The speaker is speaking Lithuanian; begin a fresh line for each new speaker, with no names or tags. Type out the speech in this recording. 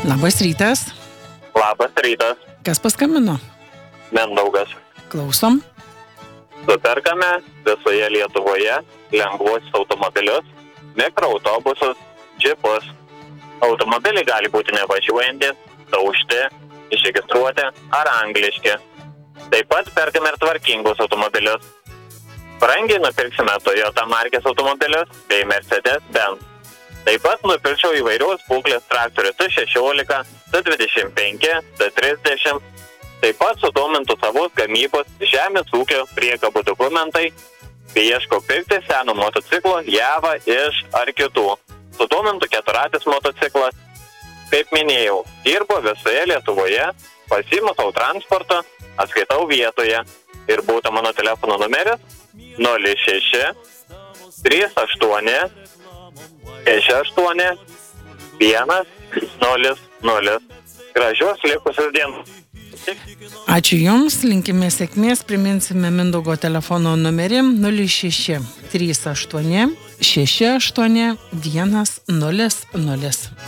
Labas rytas.
Labas rytas.
Kas paskambino?
Mindaugas.
Klausom.
Superkame visoje Lietuvoje lengvuosius automobilius, mikroautobusus, džipus. Automobiliai gali būti nevažiuojantis, daužti, išregistruoti ar angliški. Taip pat perkame ir tvarkingus automobilius. Brangiai nupirksime Toyota markės automobilius bei Mercedes-Benz. Taip pat nupirkčiau įvairios būklės traktorių T16, T25, T30. Taip pat sudomintų savos gamybos žemės ūkio priekabų dokumentai, bei ieškau pirkti seno motociklo Java iš ar kitų. Sudomintų keturatis motociklas. Kaip minėjau, dirbu visoje Lietuvoje, pasiimu savo transportą, atskaitau vietoje. Ir būtų mano telefono numeris 06 38 68 100. Gražios likusios dienos.
Ačiū Jums, linkime sėkmės, priminsime Mindaugo telefono numerį 06 38 68 100.